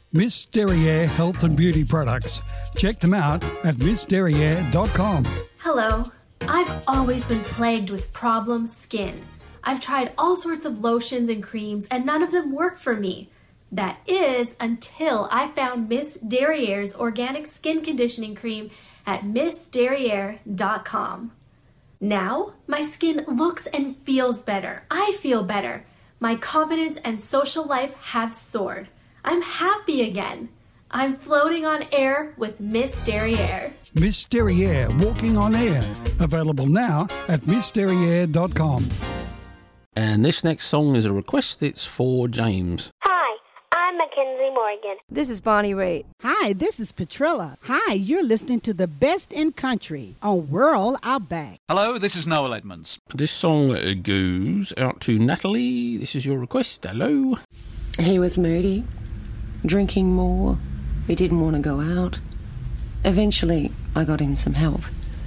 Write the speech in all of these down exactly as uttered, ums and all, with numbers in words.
Miss Derriere Health and Beauty Products. Check them out at miss derriere dot com. Hello. I've always been plagued with problem skin. I've tried all sorts of lotions and creams and none of them work for me. That is until I found Miss Derriere's organic skin conditioning cream at miss derriere dot com. Now, my skin looks and feels better. I feel better. My confidence and social life have soared. I'm happy again. I'm floating on air with Miss Derriere. Miss Derriere Walking on Air. Available now at miss derriere dot com. And this next song is a request. It's for James. Hi, I'm Mackenzie Morgan. This is Bonnie Raitt. Hi, this is Petrilla. Hi, you're listening to the best in country on Rural Outback. Hello, this is Noel Edmonds. This song goes out to Natalie. This is your request. Hello. He was moody, drinking more. He didn't want to go out. Eventually, I got him some help.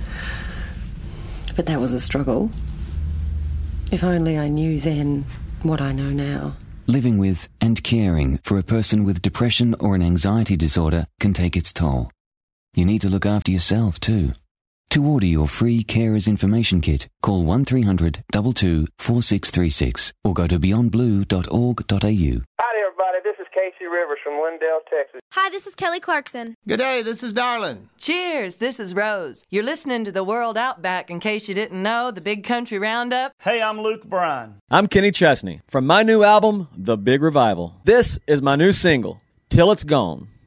But that was a struggle. If only I knew then what I know now. Living with and caring for a person with depression or an anxiety disorder can take its toll. You need to look after yourself too. To order your free Carers Information Kit, call one three hundred, two two, four six three six or go to beyond blue dot org dot a u. Howdy, everybody. This is Casey Rivers from Lindale, Texas. Hi, this is Kelly Clarkson. Good day, this is Darlin. Cheers, this is Rose. You're listening to the World Outback, in case you didn't know, the Big Country Roundup. Hey, I'm Luke Bryan. I'm Kenny Chesney from my new album, The Big Revival. This is my new single, Till It's Gone.